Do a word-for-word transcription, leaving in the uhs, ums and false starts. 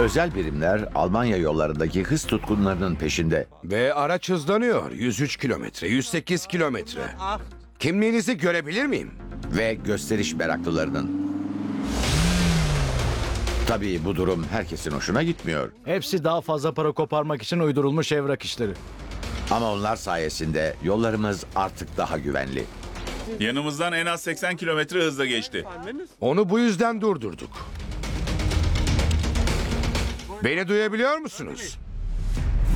Özel birimler Almanya yollarındaki hız tutkunlarının peşinde. Ve araç hızlanıyor. yüz üç kilometre, yüz sekiz kilometre. Kimliğinizi görebilir miyim? Ve gösteriş meraklılarının. Tabii bu durum herkesin hoşuna gitmiyor. Hepsi daha fazla para koparmak için uydurulmuş evrak işleri. Ama onlar sayesinde yollarımız artık daha güvenli. Yanımızdan en az seksen kilometre hızla geçti. Onu bu yüzden durdurduk. Beni duyabiliyor musunuz?